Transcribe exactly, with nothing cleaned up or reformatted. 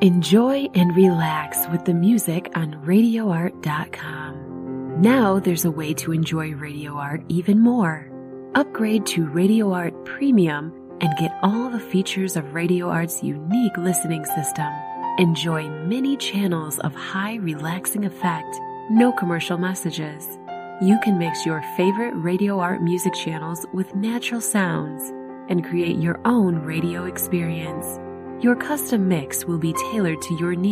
Enjoy and relax with the music on radio art dot com. Now there's a way to enjoy Radio Art even more. Upgrade to Radio Art Premium and get all the features of Radio Art's unique listening system. Enjoy many channels of high relaxing effect, no commercial messages. You can mix your favorite Radio Art music channels with natural sounds and create your own radio experience. Your custom mix will be tailored to your needs.